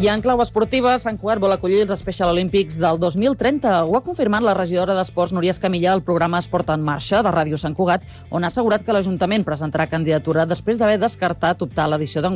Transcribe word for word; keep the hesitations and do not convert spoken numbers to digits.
I en clau esportiva, Sant Cugat vol acollir els Special Olímpics del dos mil trenta. Ho ha confirmat la regidora d'Esports, Núria Escamilla, al programa Esport en Marxa de Ràdio Sant Cugat, on ha assegurat que l'Ajuntament presentarà candidatura després d'haver descartat optar a l'edició d'enguany